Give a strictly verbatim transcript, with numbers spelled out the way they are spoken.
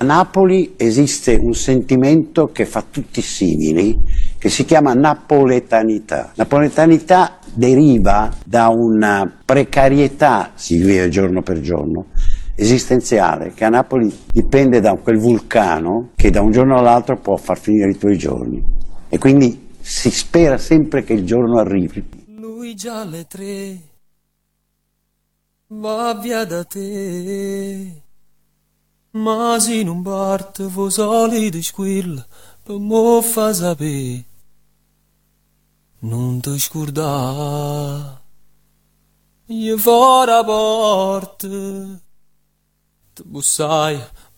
A Napoli esiste un sentimento che fa tutti simili, che si chiama napoletanità. Napoletanità deriva da una precarietà, si vive giorno per giorno, esistenziale, che a Napoli dipende da quel vulcano che da un giorno all'altro può far finire i tuoi giorni. E quindi si spera sempre che il giorno arrivi. Lui già alle tre va via da te. Ma se non parte fu solito squilla per mo fa sapere. Non ti scordare, io fuori la porta, ti bussai